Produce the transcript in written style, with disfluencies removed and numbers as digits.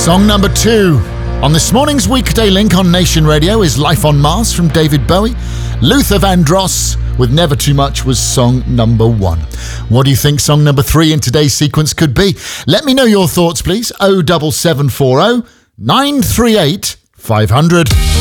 Song number 2 on this morning's Weekday Link on Nation Radio is Life on Mars from David Bowie. Luther Vandross with Never Too Much was song number 1. What do you think song number 3 in today's sequence could be? Let me know your thoughts, please. 07740 938 500.